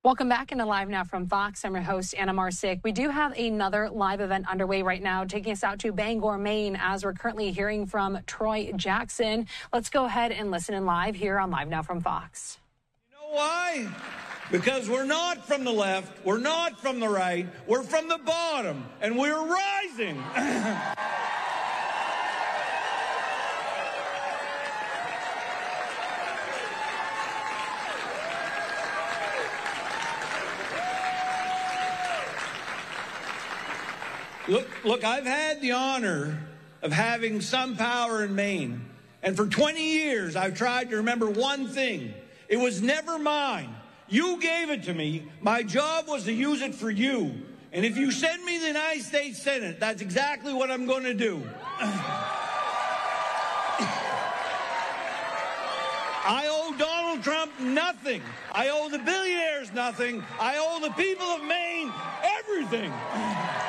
Welcome back into Live Now from Fox. I'm your host, Anna Marsick. We do have another live event underway right now, taking us out to Bangor, Maine, as we're currently hearing from Troy Jackson. Let's go ahead and listen in live here on Live Now from Fox. You know why? Because we're not from the left, we're not from the right, we're from the bottom, and we're rising. Look, I've had the honor of having some power in Maine. And for 20 years, I've tried to remember one thing. It was never mine. You gave it to me. My job was to use it for you. And if you send me to the United States Senate, that's exactly what I'm going to do. I owe Donald Trump nothing. I owe the billionaires nothing. I owe the people of Maine everything.